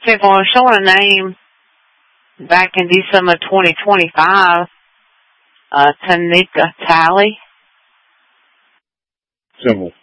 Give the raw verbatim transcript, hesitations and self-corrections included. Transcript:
check on showing a name back in December twenty twenty-five. Uh, Tanika Talley. Simple.